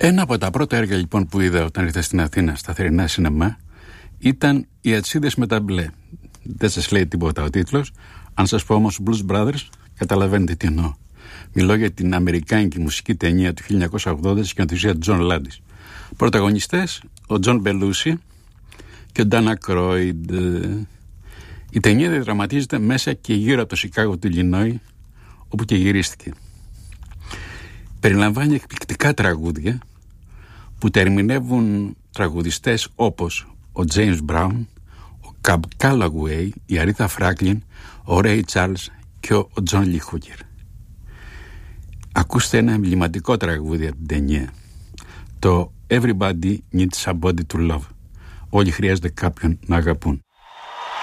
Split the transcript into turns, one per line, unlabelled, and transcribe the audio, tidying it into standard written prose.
Ένα από τα πρώτα έργα λοιπόν που είδα όταν ήρθα στην Αθήνα στα θερινά σινεμά ήταν οι Ατσίδες με τα μπλε. Δεν σας λέει τίποτα ο τίτλος. Αν σας πω όμως Blues Brothers, καταλαβαίνετε τι εννοώ. Μιλώ για την αμερικάνικη μουσική ταινία του 1980 της σκηνοθεσίας Τζον Λάντις. Πρωταγωνιστές ο Τζον Μπελούσι και ο Ντάν Ακρόιντ. Η ταινία διαδραματίζεται μέσα και γύρω από το Σικάγο του Ιλινόι, όπου και γυρίστηκε. Περιλαμβάνει εκπληκτικά τραγούδια που τα ερμηνεύουν τραγουδιστές όπως ο James Brown, ο Καμπ Κάλαγουέι, η Αρίθα Φράκλιν, ο Ρέι Τσάρλς και ο Τζον Λι Χούκερ. Ακούστε ένα εμβληματικό τραγούδι από την ταινία, το Everybody Needs Somebody to Love. Όλοι χρειάζονται κάποιον να αγαπούν.